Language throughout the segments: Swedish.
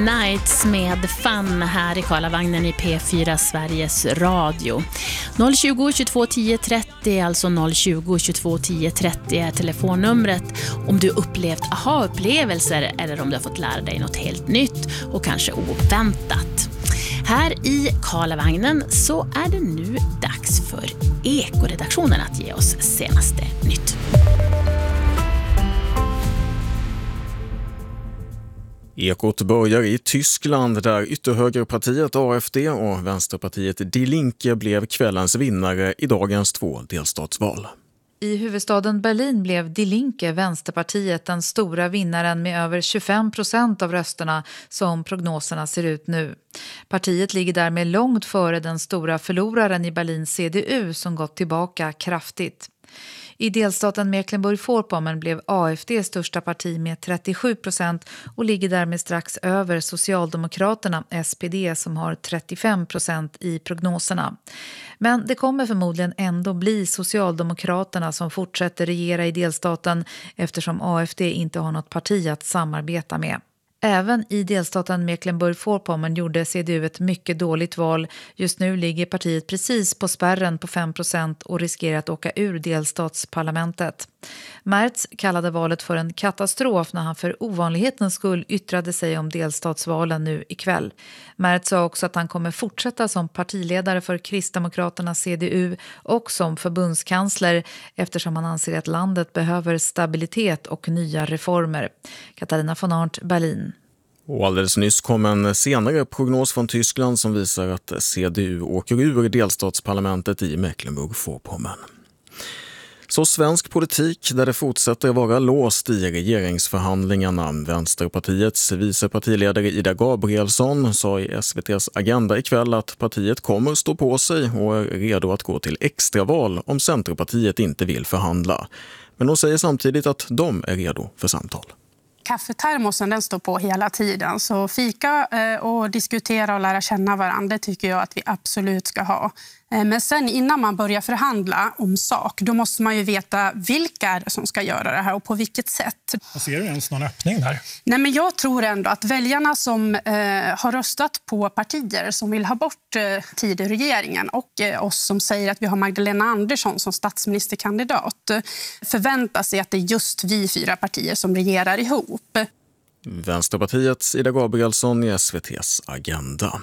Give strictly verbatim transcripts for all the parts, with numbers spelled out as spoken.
Nights med Fun här i Karlavagnen i P fyra Sveriges Radio. noll tjugo, tjugotvå, tio, trettio, alltså noll tjugo, tjugotvå, tio, trettio är telefonnumret om du upplevt aha-upplevelser eller om du har fått lära dig något helt nytt och kanske oväntat. Här i Karlavagnen så är det nu dags för Ekoredaktionen att ge oss senaste nytt. Ekot börjar i Tyskland där ytterhögerpartiet A F D och vänsterpartiet Die Linke blev kvällens vinnare i dagens två delstatsval. I huvudstaden Berlin blev Die Linke, vänsterpartiet, den stora vinnaren med över tjugofem procent av rösterna som prognoserna ser ut nu. Partiet ligger därmed långt före den stora förloraren i Berlin C D U som gått tillbaka kraftigt. I delstaten Mecklenburg-Vorpommern blev A F D största parti med trettiosju procent och ligger därmed strax över Socialdemokraterna S P D som har trettiofem procent i prognoserna. Men det kommer förmodligen ändå bli Socialdemokraterna som fortsätter regera i delstaten eftersom A F D inte har något parti att samarbeta med. Även i delstaten Mecklenburg-Vorpommern gjorde C D U ett mycket dåligt val. Just nu ligger partiet precis på spärren på fem procent och riskerar att åka ur delstatsparlamentet. Merz kallade valet för en katastrof när han för ovanlighetens skull yttrade sig om delstatsvalen nu ikväll. Merz sa också att han kommer fortsätta som partiledare för Kristdemokraterna C D U och som förbundskansler eftersom han anser att landet behöver stabilitet och nya reformer. Katarina von Arndt, Berlin. Och alldeles nyss kom en senare prognos från Tyskland som visar att C D U åker ur delstatsparlamentet i Mecklenburg-Vorpommern. Så svensk politik där det fortsätter vara låst i regeringsförhandlingarna. Vänsterpartiets vicepartiledare Ida Gabrielsson sa i S V T:s Agenda ikväll att partiet kommer stå på sig och är redo att gå till extraval om Centerpartiet inte vill förhandla. Men hon säger samtidigt att de är redo för samtal. Kaffetermosen den står på hela tiden, så fika och diskutera och lära känna varandra tycker jag att vi absolut ska ha. Men sen innan man börjar förhandla om sak, då måste man ju veta vilka är det som ska göra det här och på vilket sätt. Ser du ens någon öppning där? Nej, men jag tror ändå att väljarna som eh, har röstat på partier som vill ha bort eh, tid i regeringen och eh, oss som säger att vi har Magdalena Andersson som statsministerkandidat eh, förväntar sig att det är just vi fyra partier som regerar ihop. Vänsterpartiets Ida Gabrielsson i S V T:s Agenda.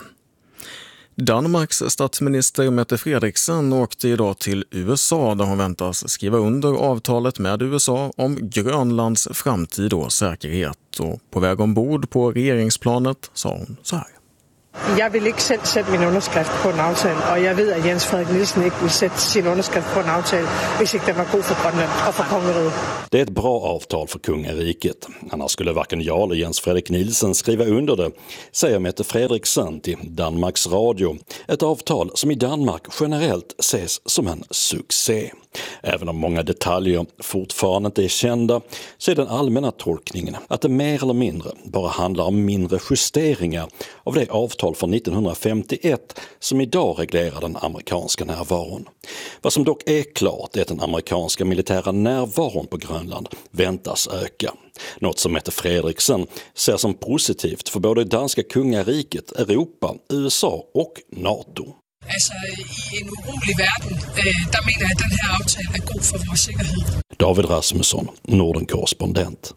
Danmarks statsminister Mette Frederiksen åkte idag till U S A där hon väntas skriva under avtalet med U S A om Grönlands framtid och säkerhet. Och på väg ombord på regeringsplanet sa hon så här. Jag vill inte själv sätta min underskrift på en avtal och jag vet att Jens Frederik Nielsen inte vill sätta sin underskrift på en avtal om inte den var god för Grönland och för kungariket. Det är ett bra avtal för kungariket. Annars skulle varken jag eller Jens Frederik Nielsen skriva under det, säger Mette Frederiksen till Danmarks Radio. Ett avtal som i Danmark generellt ses som en succé. Även om många detaljer fortfarande inte är kända så är den allmänna tolkningen att det mer eller mindre bara handlar om mindre justeringar av det avtal från nittonhundrafemtioett som idag reglerar den amerikanska närvaron. Vad som dock är klart är att den amerikanska militära närvaron på Grönland väntas öka. Något som Mette Frederiksen ser som positivt för både danska kungariket, Europa, U S A och NATO. Altså, i en orolig verden, der mener jeg, at den her aftale er god for vores sikkerhed. David Rasmusson, Norden-korrespondent.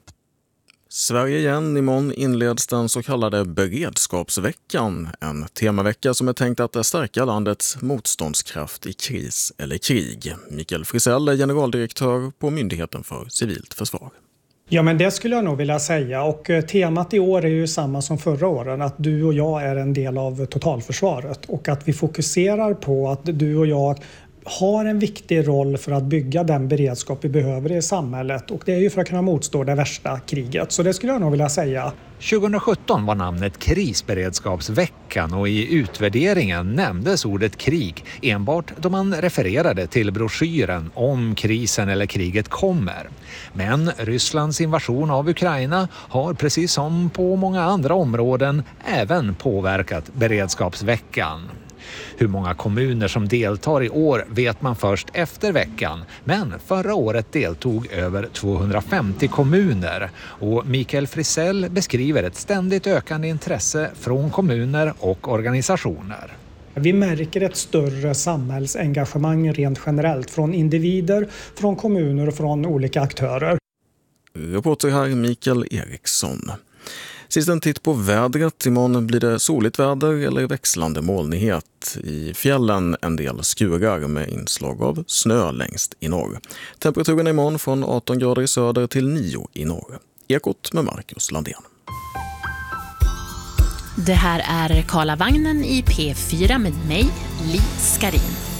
Sverige igen, imorgon inleds den så kallade beredskapsveckan. En temavecka som är tänkt att stärka landets motståndskraft i kris eller krig. Mikael Frisell är generaldirektör på Myndigheten för civilt försvar. Ja, men det skulle jag nog vilja säga, och temat i år är ju samma som förra åren, att du och jag är en del av totalförsvaret och att vi fokuserar på att du och jag har en viktig roll för att bygga den beredskap vi behöver i samhället, och det är ju för att kunna motstå det värsta kriget. Så det skulle jag nog vilja säga. tjugohundrasjutton var namnet Krisberedskapsveckan och i utvärderingen nämndes ordet krig enbart då man refererade till broschyren om krisen eller kriget kommer. Men Rysslands invasion av Ukraina har precis som på många andra områden även påverkat beredskapsveckan. Hur många kommuner som deltar i år vet man först efter veckan, men förra året deltog över tvåhundrafemtio kommuner och Mikael Frisell beskriver ett ständigt ökande intresse från kommuner och organisationer. Vi märker ett större samhällsengagemang rent generellt från individer, från kommuner och från olika aktörer. Reporter här Mikael Eriksson. Sist en titt på vädret. Imorgon blir det soligt väder eller växlande molnighet. I fjällen en del skurar med inslag av snö längst i norr. Temperaturen imorgon från arton grader i söder till nio i norr. Ekot med Marcus Landén. Det här är Karlavagnen i P fyra med mig, Li Skarin.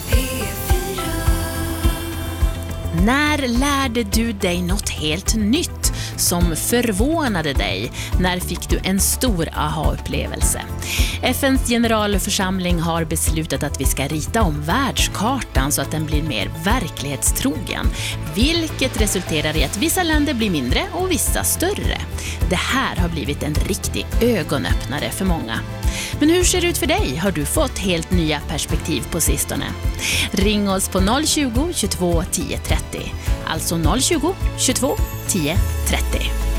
När lärde du dig något helt nytt som förvånade dig? När fick du en stor aha-upplevelse? F N:s generalförsamling har beslutat att vi ska rita om världskartan så att den blir mer verklighetstrogen, vilket resulterar i att vissa länder blir mindre och vissa större. Det här har blivit en riktig ögonöppnare för många. Men hur ser det ut för dig? Har du fått helt nya perspektiv på sistone? Ring oss på noll tjugo, tjugotvå, tio trettio. Alltså noll tjugo, tjugotvå, tio trettio.